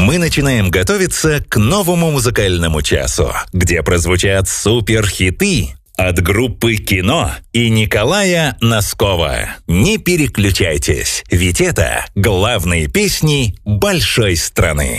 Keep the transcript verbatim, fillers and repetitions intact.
Мы начинаем готовиться к новому музыкальному часу, где прозвучат суперхиты от группы «Кино» и Николая Носкова. Не переключайтесь, ведь это главные песни большой страны.